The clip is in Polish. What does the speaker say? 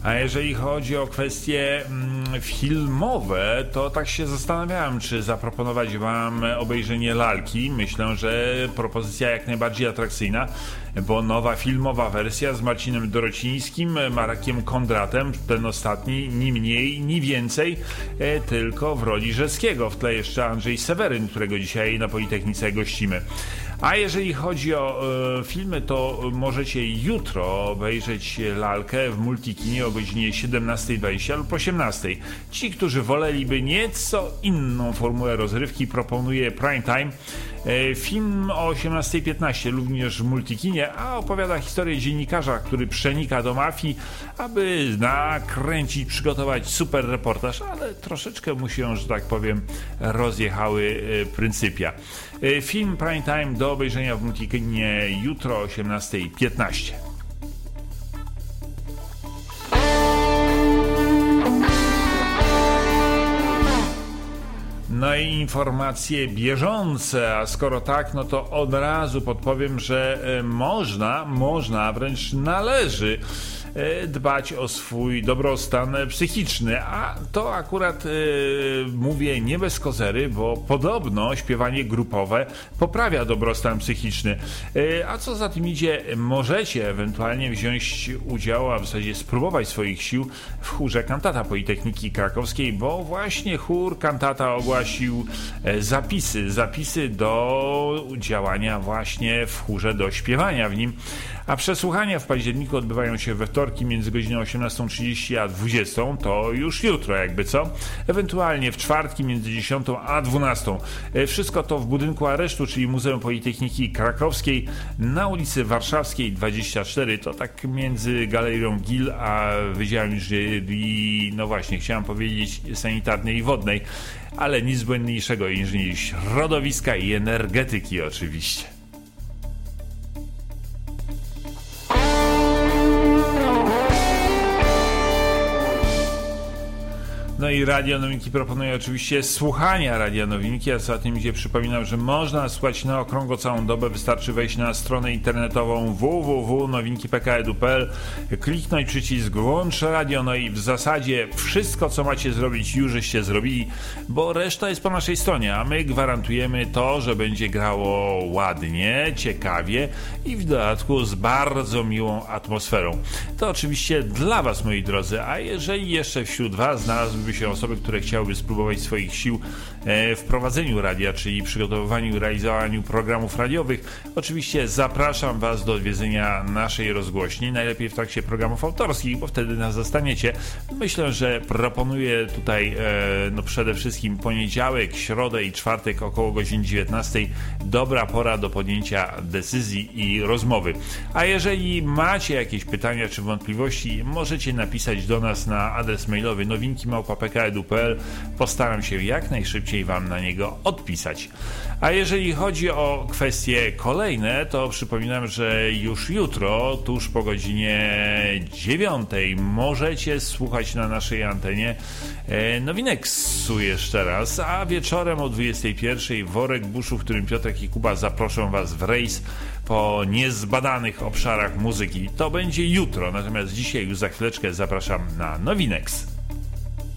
A jeżeli chodzi o kwestie filmowe, to tak się zastanawiałem, czy zaproponować wam obejrzenie Lalki. Myślę, że propozycja jak najbardziej atrakcyjna, bo nowa filmowa wersja z Marcinem Dorocińskim, Markiem Kondratem, ten ostatni, ni mniej, ni więcej, tylko w roli Rzeskiego. W tle jeszcze Andrzej Seweryn, którego dzisiaj na Politechnice gościmy. A jeżeli chodzi o filmy, to możecie jutro obejrzeć Lalkę w Multikinie o godzinie 17:20 lub 18:00. Ci, którzy woleliby nieco inną formułę rozrywki, proponuję Prime Time. Film o 18:15 również w Multikinie, a opowiada historię dziennikarza, który przenika do mafii, aby nakręcić, przygotować super reportaż, ale troszeczkę mu się, że tak powiem, rozjechały pryncypia. Film Prime Time do obejrzenia w Multikinie jutro o 18:15. No i informacje bieżące, a skoro tak, no to od razu podpowiem, że można, wręcz należy dbać o swój dobrostan psychiczny, a to akurat mówię nie bez kozery, bo podobno śpiewanie grupowe poprawia dobrostan psychiczny, a co za tym idzie, możecie ewentualnie wziąć udział, a w zasadzie spróbować swoich sił w chórze Kantata Politechniki Krakowskiej, bo właśnie chór Kantata ogłosił zapisy do działania właśnie w chórze, do śpiewania w nim, a przesłuchania w październiku odbywają się we wtorki między godziną 18:30 a 20:00, to już jutro jakby co, ewentualnie w czwartki między 10:00 a 12:00. Wszystko to w budynku aresztu, czyli Muzeum Politechniki Krakowskiej na ulicy Warszawskiej 24, to tak między Galerią Gil a Wydziałem Inżynierii, no właśnie, chciałem powiedzieć sanitarnej i wodnej, ale nic błędniejszego, inżynierii środowiska i energetyki oczywiście. No i Radio Nowinki proponuje oczywiście słuchania Radia Nowinki, a za tym idzie przypominam, że można słuchać na okrągło całą dobę, wystarczy wejść na stronę internetową www.nowinki.pk.edu.pl, kliknąć przycisk włącz radio, no i w zasadzie wszystko co macie zrobić już żeście zrobili, bo reszta jest po naszej stronie, a my gwarantujemy to, że będzie grało ładnie, ciekawie i w dodatku z bardzo miłą atmosferą. To oczywiście dla was, moi drodzy, a jeżeli jeszcze wśród was znalazłyby się osoby, które chciałyby spróbować swoich sił w prowadzeniu radia, czyli przygotowywaniu i realizowaniu programów radiowych, oczywiście zapraszam was do odwiedzenia naszej rozgłośni, najlepiej w trakcie programów autorskich, bo wtedy nas zastaniecie. Myślę, że proponuję tutaj przede wszystkim poniedziałek, środę i czwartek około godziny 19:00. Dobra pora do podjęcia decyzji i rozmowy. A jeżeli macie jakieś pytania czy wątpliwości, możecie napisać do nas na adres mailowy nowinki@pk.edu.pl. Postaram się jak najszybciej wam na niego odpisać. A jeżeli chodzi o kwestie kolejne, to przypominam, że już jutro, tuż po godzinie 9:00 możecie słuchać na naszej antenie Nowineksu jeszcze raz, a wieczorem o 21:00 Worek Buszu, w którym Piotrek i Kuba zaproszą was w rejs po niezbadanych obszarach muzyki. To będzie jutro, natomiast dzisiaj już za chwileczkę zapraszam na Nowineks.